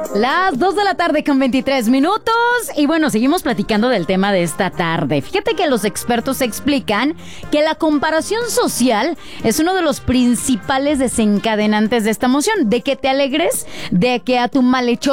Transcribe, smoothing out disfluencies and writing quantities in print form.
Las 2 de la tarde con 23 minutos y bueno, seguimos platicando del tema de esta tarde. Fíjate que los expertos explican que la comparación social es uno de los principales desencadenantes de esta emoción, de que te alegres, de que a tu malhechor